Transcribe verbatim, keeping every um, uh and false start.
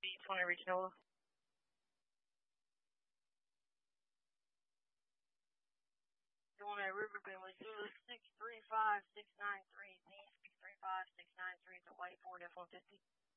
B twenty Regional. Doing a Riverbend with Zulu six three five six nine three, Z S B three five six nine three, the white Ford F one fifty.